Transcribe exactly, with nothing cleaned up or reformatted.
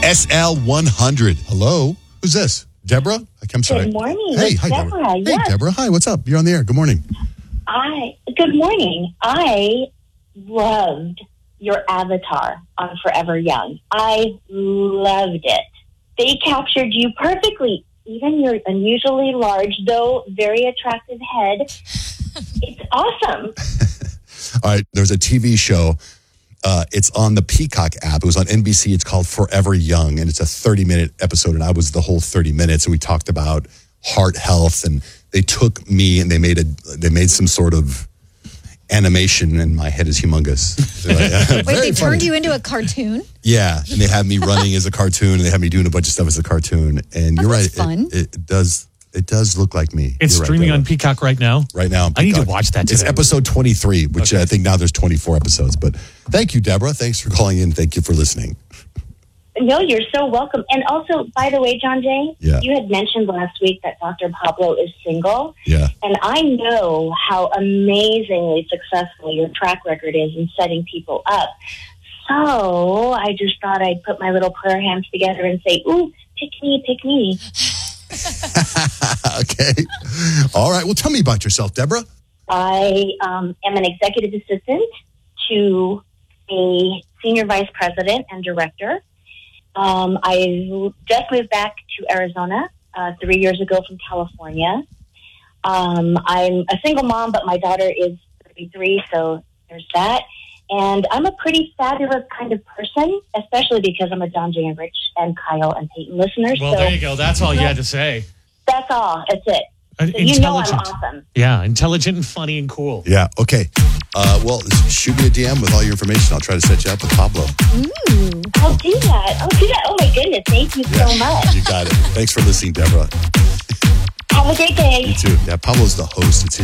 S L one hundred. Hello? Who's this? Deborah? I'm sorry. Good morning. Hey, It's hi, Deborah. Deborah. Yes. Hey, Deborah. Hi, what's up? You're on the air. Good morning. I good morning. I loved your avatar on Forever Young. I loved it. They captured you perfectly. Even your unusually large, though very attractive head. It's awesome. All right, there's a T V show. Uh, it's on the Peacock app. It was on N B C. It's called Forever Young, and it's a thirty-minute episode, and I was the whole thirty minutes, and we talked about heart health, and they took me and they made a they made some sort of animation, and my head is humongous. Like, Wait, they turned funny. you into a cartoon? Yeah, and they had me running as a cartoon, and they had me doing a bunch of stuff as a cartoon. And that you're right, fun. It, it does. It does look like me. It's You're streaming right, on Peacock right now. Right now, on I need to Peacock. watch that today. It's episode twenty-three, which Okay. I think now there's twenty-four episodes. But thank you, Deborah. Thanks for calling in. Thank you for listening. No, you're so welcome. And also, by the way, John Jay, Yeah. you had mentioned last week that Doctor Pablo is single. Yeah. And I know how amazingly successful your track record is in setting people up. So I just thought I'd put my little prayer hands together and say, ooh, pick me, pick me. Okay. All right. Well, tell me about yourself, Deborah. I um, am an executive assistant to a senior vice president and director. Um, I just moved back to Arizona uh, three years ago from California. Um, I'm a single mom, but my daughter is thirty-three, so there's that. And I'm a pretty fabulous kind of person, especially because I'm a John Jay and Rich and Kyle and Peyton listener. Well, so there you go. That's all you had to say. That's all. That's it. Uh, So you know I'm intelligent. awesome. Yeah, intelligent and funny and cool. Yeah. Okay. Uh, well, shoot me a D M with all your information. I'll try to set you up with Pablo. Ooh. I'll do that. I'll do that. Oh, my goodness. Thank you Yeah, so much. You got it. Thanks for listening, Deborah. Have a great day. You too. Yeah, Pablo's the host. It's his